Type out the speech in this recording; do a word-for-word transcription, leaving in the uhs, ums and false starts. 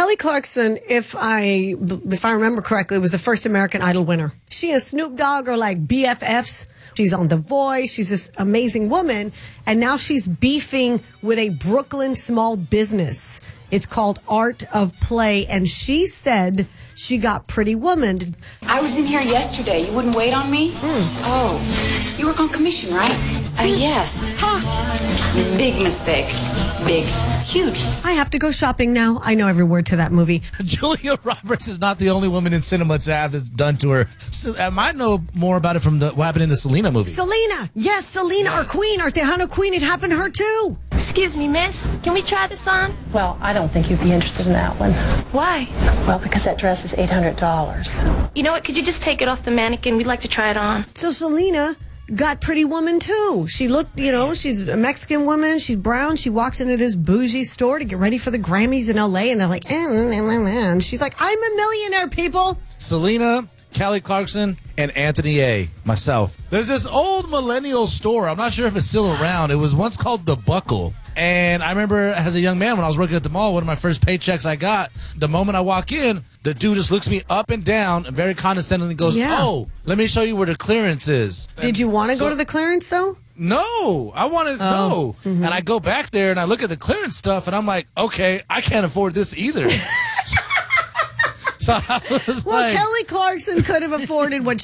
Kelly Clarkson, if I if I remember correctly, was the first American Idol winner. She and Snoop Dogg are like B F Fs. She's on The Voice. She's this amazing woman. And now she's beefing with a Brooklyn small business. It's called Art of Play. And she said she got Pretty Woman. I was in here yesterday. You wouldn't wait on me? Mm. Oh, you work on commission, right? Uh, yes. Huh. Big mistake. Big. Huge. I have to go shopping now. I know every word to that movie. Julia Roberts is not the only woman in cinema to have this done to her. So, I might know more about it from the, what happened in the Selena movie. Selena. Yes, Selena, Yes. our queen, our Tejano queen. It happened to her, too. Excuse me, miss. Can we try this on? Well, I don't think you'd be interested in that one. Why? Well, because that dress is eight hundred dollars. You know what? Could you just take it off the mannequin? We'd like to try it on. So Selena got Pretty Woman, too. She looked, you know, she's a Mexican woman. She's brown. She walks into this bougie store to get ready for the Grammys in L A. And they're like, eh, eh, eh, eh. And she's like, I'm a millionaire, people. Selena, Kelly Clarkson, and Anthony A. Myself. There's this old millennial store. I'm not sure if it's still around. It was once called The Buckle. And I remember as a young man when I was working at the mall, one of my first paychecks I got, the moment I walk in, the dude just looks me up and down and very condescendingly goes, Yeah. oh, let me show you where the clearance is. Did you want to So- go to the clearance, though? No, I wanted Oh. no. Mm-hmm. And I go back there and I look at the clearance stuff and I'm like, okay, I can't afford this either. So I was Well, like, Kelly Clarkson could have afforded what